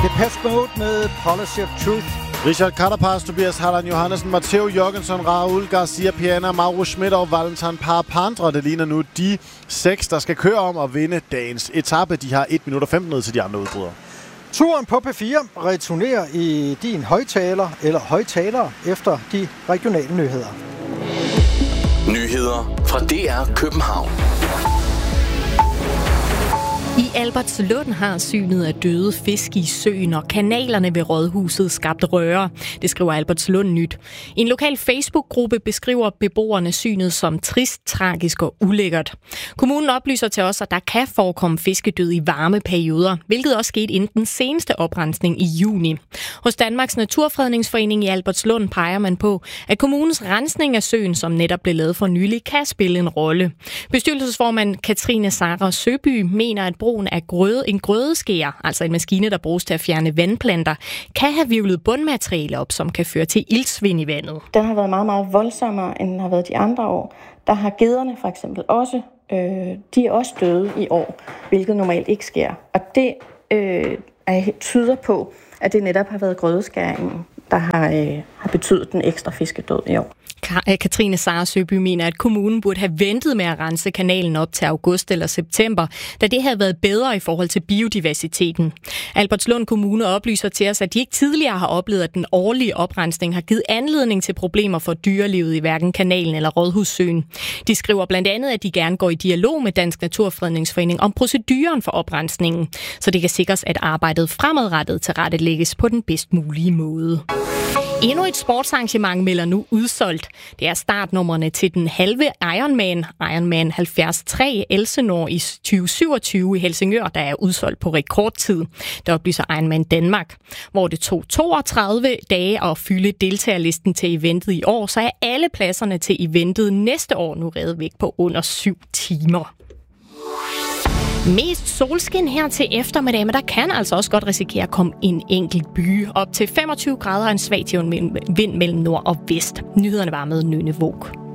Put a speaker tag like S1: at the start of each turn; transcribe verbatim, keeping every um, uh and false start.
S1: Depeche Mode med Policy of Truth.
S2: Richard Carapaz, Tobias Halland Johannessen, Matteo Jørgensen, Raul Garcia Piana, Mauro Schmidt og Valentin Parapandra. Det ligner nu de seks, der skal køre om at vinde dagens etape. De har et minut og femten ned til de andre udbrydere.
S1: Turen på P fire returnerer i din højtaler eller højtalere efter de regionale nyheder.
S3: Nyheder fra D R København.
S4: I Albertslund har synet af døde fisk i søen og kanalerne ved rådhuset skabt røre. Det skriver Albertslund Nyt. I en lokal Facebook-gruppe beskriver beboerne synet som trist, tragisk og ulækkert. Kommunen oplyser til os, at der kan forekomme fiskedød i varme perioder, hvilket også skete inden den seneste oprensning i juni. Hos Danmarks Naturfredningsforening i Albertslund peger man på, at kommunens rensning af søen, som netop blev lavet for nylig, kan spille en rolle. Bestyrelsesformand Katrine Sara Søby mener, at brugen af grøde, en grødeskærer, altså en maskine, der bruges til at fjerne vandplanter, kan have hvirvlet bundmateriale op, som kan føre til iltsvind i vandet.
S5: Den har været meget, meget voldsommere, end den har været de andre år. Der har gederne for eksempel også, øh, de er også døde i år, hvilket normalt ikke sker. Og det øh, tyder på, at det netop har været grødeskæringen, der har, øh, har betydet den ekstra fiskedød i år.
S4: Katrine Sara Søby mener, at kommunen burde have ventet med at rense kanalen op til august eller september, da det havde været bedre i forhold til biodiversiteten. Albertslund Kommune oplyser til os, at de ikke tidligere har oplevet, at den årlige oprensning har givet anledning til problemer for dyrelivet i hverken kanalen eller Rådhussøen. De skriver blandt andet, at de gerne går i dialog med Dansk Naturfredningsforening om proceduren for oprensningen, så det kan sikres, at arbejdet fremadrettet tilrettelægges på den bedst mulige måde. Endnu et sportsarrangement melder nu udsolgt. Det er startnummerne til den halve Ironman, Ironman halvfjerds tre Elsenor i tyve syvogtyve i Helsingør, der er udsolgt på rekordtid. Der oplyser Ironman Danmark. Hvor det tog toogtredive dage at fylde deltagerlisten til eventet i år, så er alle pladserne til eventet næste år nu revet væk på under syv timer. Mest solskin her til eftermiddag, men der kan altså også godt risikere at komme en enkelt by. Op til femogtyve grader og en svag til vind mellem nord og vest. Nyhederne var med Nynne Våg.